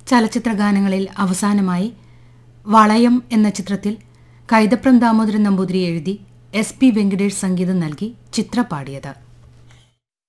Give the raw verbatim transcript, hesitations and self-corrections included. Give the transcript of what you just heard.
ചലച്ചിത്രഗാനങ്ങളിൽ അവസാനമായി വളയം എന്ന ചിത്രത്തിൽ കൈതപ്രം ദാമോദരൻ നമ്പൂതിരി എഴുതി എസ് പി വെങ്കടേഷ് സംഗീതം നൽകി ചിത്ര പാടിയത്.